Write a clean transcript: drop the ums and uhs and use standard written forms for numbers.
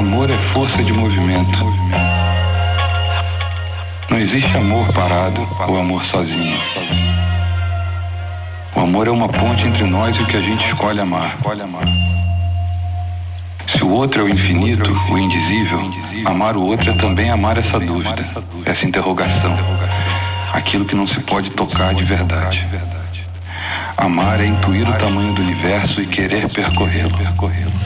Amor é força de movimento. Não existe amor parado ou amor sozinho. O amor é uma ponte entre nós e o que a gente escolhe amar. Se o outro é o infinito, o indizível, amar o outro é também amar essa dúvida, essa interrogação, aquilo que não se pode tocar de verdade. Amar é intuir o tamanho do universo e querer percorrê-lo.